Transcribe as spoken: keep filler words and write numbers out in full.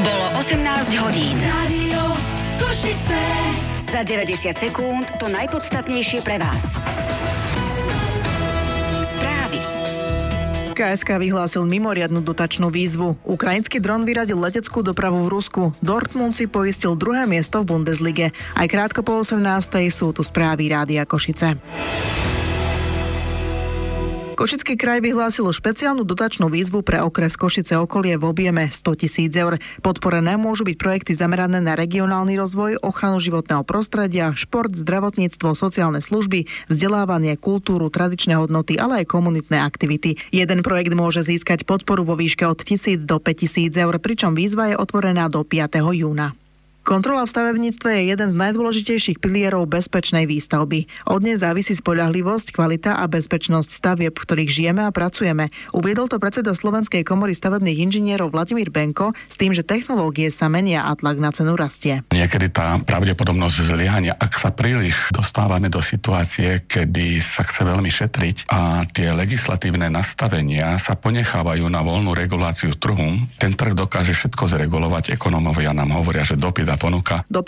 Bolo osemnásť hodín. Rádio Košice. Za deväťdesiat sekúnd to najpodstatnejšie pre vás. Správy. ká es ká vyhlásil mimoriadnu dotačnú výzvu. Ukrajinský dron vyradil leteckú dopravu v Rusku. Dortmund si poistil druhé miesto v Bundeslige. Aj krátko po osemnástej sú tu správy Rádia Košice. Košický kraj vyhlásil špeciálnu dotačnú výzvu pre okres Košice okolie v objeme sto tisíc eur. Podporené môžu byť projekty zamerané na regionálny rozvoj, ochranu životného prostredia, šport, zdravotníctvo, sociálne služby, vzdelávanie, kultúru, tradičné hodnoty, ale aj komunitné aktivity. Jeden projekt môže získať podporu vo výške od tisíc do päťtisíc eur, pričom výzva je otvorená do piateho júna. Kontrola v stavebníctve je jeden z najdôležitejších pilierov bezpečnej výstavby. Od nej závisí spoľahlivosť, kvalita a bezpečnosť stavieb, v ktorých žijeme a pracujeme. Uviedol to predseda Slovenskej komory stavebných inžinierov Vladimír Benko s tým, že technológie sa menia a tlak na cenu rastie. Niekedy tá pravdepodobnosť zlyhania, ak sa príliš dostávame do situácie, kedy sa chce veľmi šetriť a tie legislatívne nastavenia sa ponechávajú na voľnú reguláciu trhu, ten trh dokáže všetko zregulovať. Ekonómovia nám hovoria, že dopyt a ponuka. Do